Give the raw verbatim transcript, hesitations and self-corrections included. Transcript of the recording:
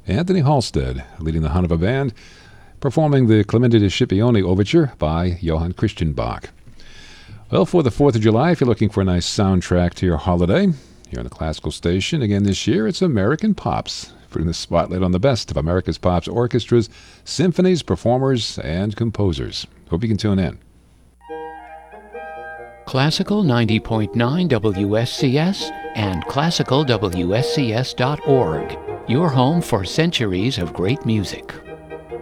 Anthony Halstead leading the Hannover Band, performing the Clemente di Scipione Overture by Johann Christian Bach. Well, for the fourth of July, if you're looking for a nice soundtrack to your holiday, here on the Classical Station, again this year, it's American Pops, putting the spotlight on the best of America's Pops orchestras, symphonies, performers, and composers. Hope you can tune in. Classical ninety point nine W S C S and classical W S C S dot org, your home for centuries of great music.